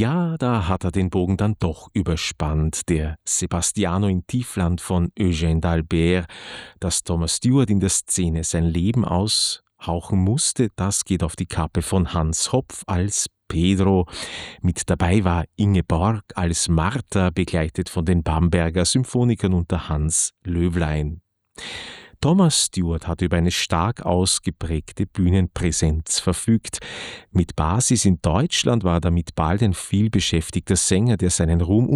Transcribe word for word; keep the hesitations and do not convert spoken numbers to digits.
Ja, da hat er den Bogen dann doch überspannt. Der Sebastiano in Tiefland von Eugène d'Albert, dass Thomas Stewart in der Szene sein Leben aushauchen musste, das geht auf die Kappe von Hans Hopf als Pedro. Mit dabei war Inge Borg als Martha, begleitet von den Bamberger Symphonikern unter Hans Löwlein. Thomas Stewart hat über eine stark ausgeprägte Bühnenpräsenz verfügt. Mit Basis in Deutschland war er damit bald ein vielbeschäftigter Sänger, der seinen Ruhm